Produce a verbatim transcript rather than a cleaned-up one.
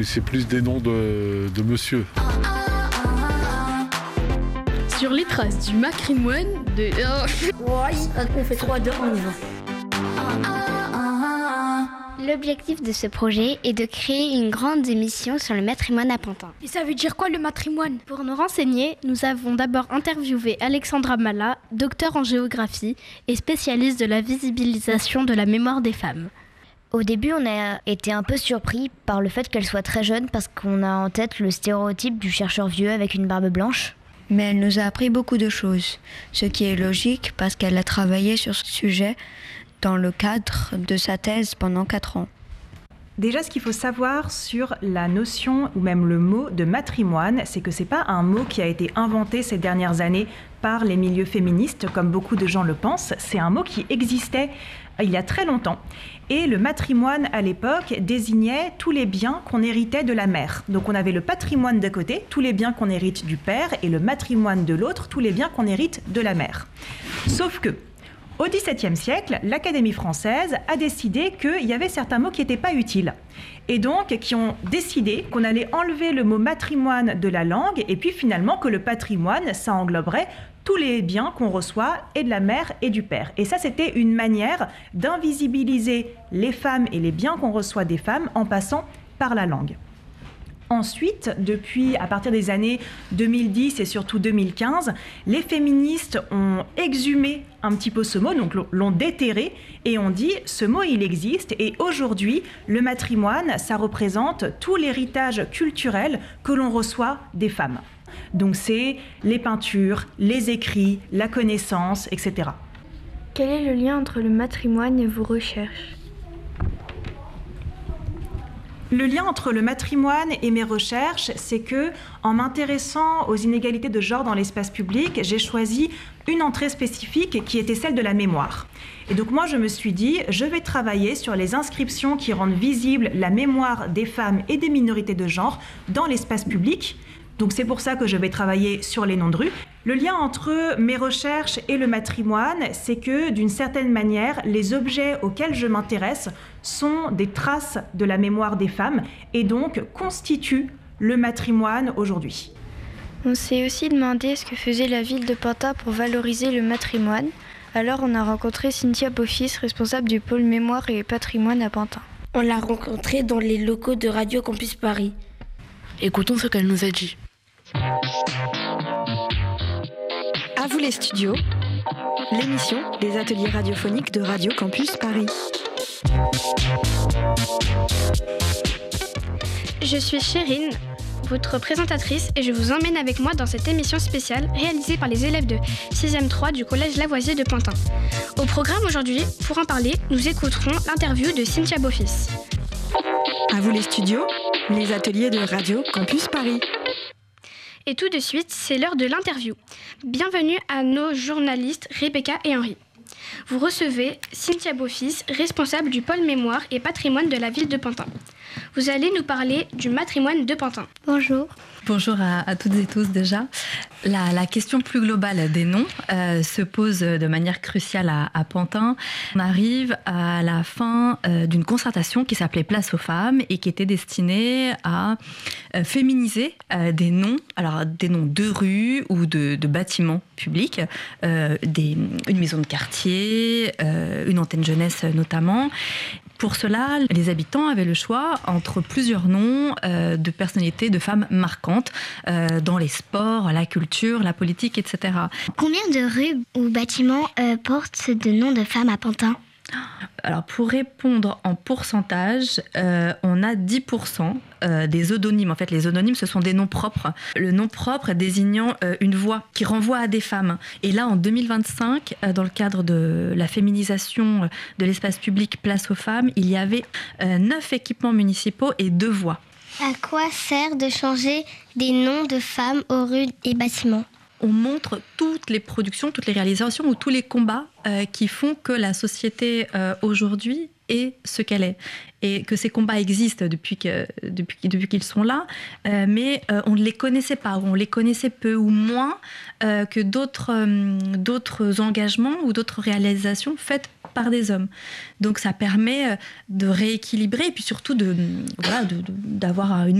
C'est plus des noms de, de monsieur. Sur les traces du matrimoine de... Ouais, on fait trois, deux, on y va. L'objectif de ce projet est de créer une grande émission sur le matrimoine à Pantin. Et ça veut dire quoi le matrimoine ? Pour nous renseigner, nous avons d'abord interviewé Alexandra Mala, docteur en géographie et spécialiste de la visibilisation de la mémoire des femmes. Au début, on a été un peu surpris par le fait qu'elle soit très jeune parce qu'on a en tête le stéréotype du chercheur vieux avec une barbe blanche. Mais elle nous a appris beaucoup de choses, ce qui est logique parce qu'elle a travaillé sur ce sujet dans le cadre de sa thèse pendant quatre ans. Déjà, ce qu'il faut savoir sur la notion ou même le mot de matrimoine, c'est que c'est pas un mot qui a été inventé ces dernières années par les milieux féministes, comme beaucoup de gens le pensent. C'est un mot qui existait il y a très longtemps. Et le matrimoine, à l'époque, désignait tous les biens qu'on héritait de la mère. Donc on avait le patrimoine d'un côté, tous les biens qu'on hérite du père, et le matrimoine de l'autre, tous les biens qu'on hérite de la mère. Sauf que, au dix-septième siècle, l'Académie française a décidé qu'il y avait certains mots qui n'étaient pas utiles. Et donc, qui ont décidé qu'on allait enlever le mot matrimoine de la langue, et puis finalement que le patrimoine, ça engloberait tous les biens qu'on reçoit et de la mère et du père. Et ça, c'était une manière d'invisibiliser les femmes et les biens qu'on reçoit des femmes en passant par la langue. Ensuite, depuis, à partir des années deux mille dix et surtout deux mille quinze, les féministes ont exhumé un petit peu ce mot, donc l'ont déterré et ont dit ce mot il existe et aujourd'hui le matrimoine ça représente tout l'héritage culturel que l'on reçoit des femmes. Donc c'est les peintures, les écrits, la connaissance, et cetera. Quel est le lien entre le matrimoine et vos recherches ? Le lien entre le matrimoine et mes recherches, c'est que, en m'intéressant aux inégalités de genre dans l'espace public, j'ai choisi une entrée spécifique qui était celle de la mémoire. Et donc moi, je me suis dit, je vais travailler sur les inscriptions qui rendent visible la mémoire des femmes et des minorités de genre dans l'espace public. Donc c'est pour ça que je vais travailler sur les noms de rue. Le lien entre mes recherches et le matrimoine, c'est que d'une certaine manière, les objets auxquels je m'intéresse sont des traces de la mémoire des femmes et donc constituent le matrimoine aujourd'hui. On s'est aussi demandé ce que faisait la ville de Pantin pour valoriser le matrimoine. Alors on a rencontré Cynthia Beaufils, responsable du pôle mémoire et patrimoine à Pantin. On l'a rencontrée dans les locaux de Radio Campus Paris. Écoutons ce qu'elle nous a dit. À vous les studios, l'émission des ateliers radiophoniques de Radio Campus Paris. Je suis Chérine, votre présentatrice, et je vous emmène avec moi dans cette émission spéciale réalisée par les élèves de sixième trois du collège Lavoisier de Pantin. Au programme aujourd'hui, pour en parler, nous écouterons l'interview de Cynthia Beaufils. À vous les studios, les ateliers de Radio Campus Paris. Et tout de suite, c'est l'heure de l'interview. Bienvenue à nos journalistes Rebecca et Henri. Vous recevez Cynthia Beaufils, responsable du pôle mémoire et patrimoine de la ville de Pantin. Vous allez nous parler du matrimoine de Pantin. Bonjour. Bonjour à, à toutes et tous déjà. La, la question plus globale des noms euh, se pose de manière cruciale à, à Pantin. On arrive à la fin euh, d'une concertation qui s'appelait Place aux femmes et qui était destinée à euh, féminiser euh, des noms, alors des noms de rues ou de, de bâtiments publics, euh, des, une maison de quartier, euh, une antenne jeunesse notamment. Pour cela, les habitants avaient le choix entre plusieurs noms euh, de personnalités, de femmes marquantes euh, dans les sports, la culture, la politique, et cetera. Combien de rues ou bâtiments euh, portent ce nom de femmes à Pantin ? Alors, pour répondre en pourcentage, euh, on a dix pour cent euh, des odonymes. En fait, les odonymes, ce sont des noms propres. Le nom propre désignant euh, une voix qui renvoie à des femmes. Et là, en deux mille vingt-cinq, euh, dans le cadre de la féminisation de l'espace public Place aux femmes, il y avait euh, neuf équipements municipaux et deux voix. À quoi sert de changer des noms de femmes aux rues et bâtiments ? On montre toutes les productions, toutes les réalisations ou tous les combats euh, qui font que la société euh, aujourd'hui est ce qu'elle est. Et que ces combats existent depuis, que, depuis, depuis qu'ils sont là, euh, mais euh, on ne les connaissait pas, ou on les connaissait peu ou moins euh, que d'autres, euh, d'autres engagements ou d'autres réalisations faites par des hommes. Donc ça permet de rééquilibrer et puis surtout de, voilà, de, de, d'avoir une